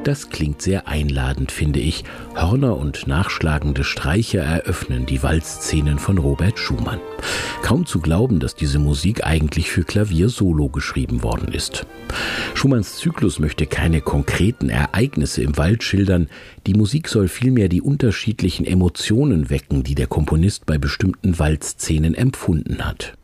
Das klingt sehr einladend, finde ich. Hörner und nachschlagende Streicher eröffnen die Waldszenen von Robert Schumann. Kaum zu glauben, dass diese Musik eigentlich für Klavier solo geschrieben worden ist. Schumanns Zyklus möchte keine konkreten Ereignisse im Wald schildern. Die Musik soll vielmehr die unterschiedlichen Emotionen wecken, die der Komponist bei bestimmten Waldszenen empfunden hat.